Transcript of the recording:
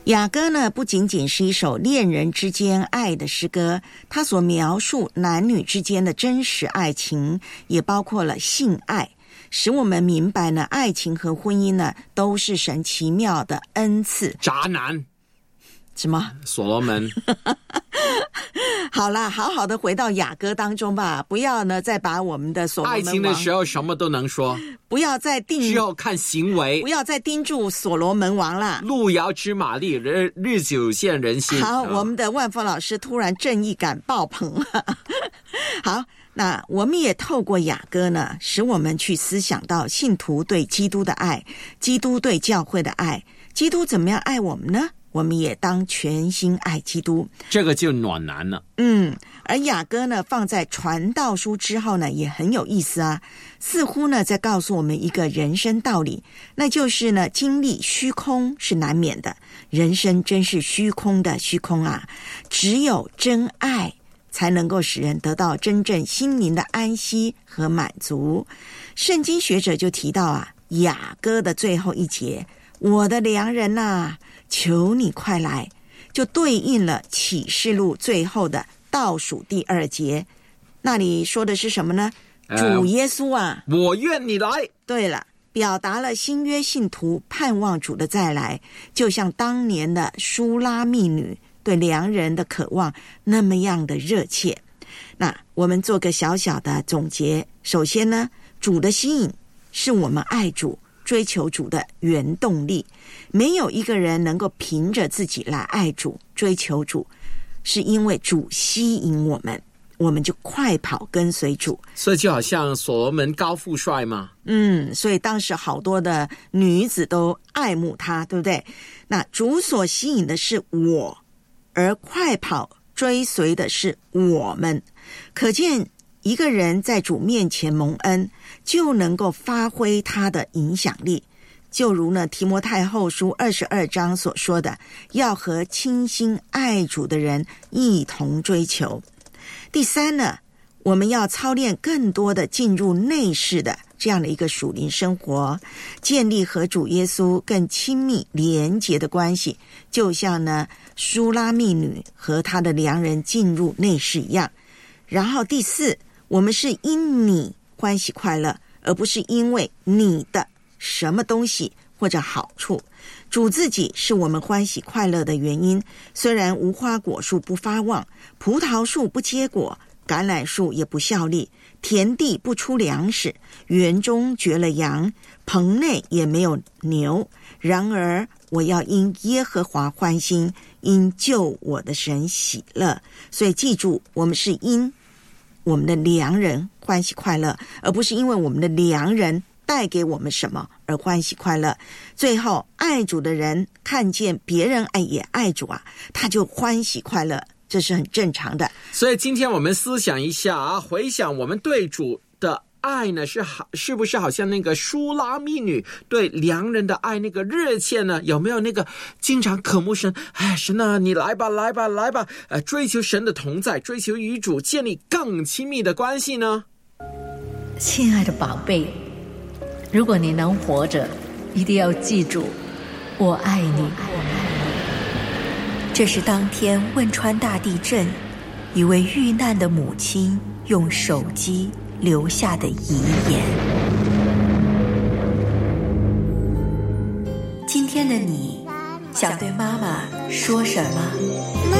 雅歌呢，不仅仅是一首恋人之间爱的诗歌，它所描述男女之间的真实爱情，也包括了性爱，使我们明白呢，爱情和婚姻呢，都是神奇妙的恩赐。 渣男什么？ 所罗门好啦，好好的回到雅歌当中吧，不要呢再把我们的所罗门王， 爱情的时候什么都能说， 不要再只有看行为， 不要再盯住所罗门王啦。 路遥知马力，日久见人心。 好，我们的万峰老师突然正义感爆棚了。好，那我们也透过雅歌呢，使我们去思想到信徒对基督的爱，基督对教会的爱，基督怎么样爱我们呢？我们也当全心爱基督， 这个就暖男了。 而雅歌呢，放在传道书之后呢，也很有意思啊，似乎呢在告诉我们一个人生道理，那就是呢，经历虚空是难免的，人生真是虚空的虚空啊，只有真爱才能够使人得到真正心灵的安息和满足。圣经学者就提到啊，雅歌的最后一节，我的良人啊，求你快来，就对应了启示录最后的倒数第2节，那里说的是什么呢？主耶稣啊， 我愿你来。 对了，表达了新约信徒盼望主的再来，就像当年的书拉密女对良人的渴望那么样的热切。那我们做个小小的总结，首先呢，主的吸引是我们爱主追求主的原动力，没有一个人能够凭着自己来爱主追求主，是因为主吸引我们，我们就快跑跟随主。 所以就好像所罗门高富帅嘛， 所以当时好多的女子都爱慕他，对不对？那主所吸引的是我，而快跑追随的是我们，可见一个人在主面前蒙恩，就能够发挥他的影响力，就如呢提摩太后书22章所说的，要和倾心爱主的人一同追求。第三呢，我们要操练更多的进入内室的这样的一个属灵生活，建立和主耶稣更亲密连结的关系，就像呢书拉密女和她的良人进入内室一样。然后第四，我们是因你欢喜快乐，而不是因为你的什么东西或者好处。主自己是我们欢喜快乐的原因，虽然无花果树不发旺，葡萄树不结果，橄榄树也不效力，田地不出粮食，园中绝了羊，棚内也没有牛，然而我要因耶和华欢心，因救我的神喜乐。所以记住，我们是因我们的良人欢喜快乐，而不是因为我们的良人带给我们什么而欢喜快乐。最后，爱主的人看见别人也爱主啊，他就欢喜快乐，这是很正常的。 所以今天我们思想一下啊，回想我们对主的爱呢，是不是好像那个书拉密女对良人的爱那个热切呢？有没有那个经常渴慕神？哎，神啊，你来吧，来吧，来吧！追求神的同在，追求与主建立更亲密的关系呢？ 亲爱的宝贝，如果你能活着，一定要记住，我爱你。 这是当天汶川大地震，一位遇难的母亲用手机留下的遗言。今天的你想对妈妈说什么？